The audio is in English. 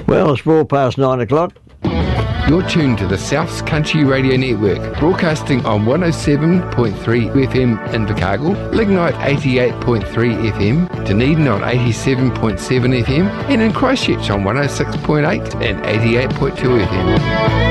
Well, it's 9:04. You're tuned to the South's Country Radio Network, broadcasting on 107.3 FM in Invercargill, Lignite 88.3 FM, Dunedin on 87.7 FM, and in Christchurch on 106.8 and 88.2 FM.